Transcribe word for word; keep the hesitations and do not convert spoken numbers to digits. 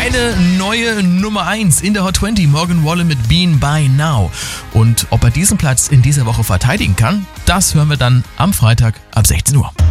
eine neue Nummer eins in der Hot zwanzig. Morgan Wallen mit Been By Now. Und ob er diesen Platz in dieser Woche verteidigen kann, das hören wir dann am Freitag ab sechzehn Uhr.